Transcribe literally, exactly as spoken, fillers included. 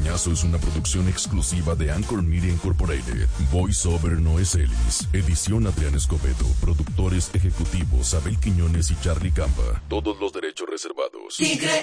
Coñazo es una producción exclusiva de Anchor Media Incorporated. Voice Over Noé Celis. Edición Adrián Escobedo. Productores ejecutivos Abel Quiñones y Charlie Campa. Todos los derechos reservados. Tigre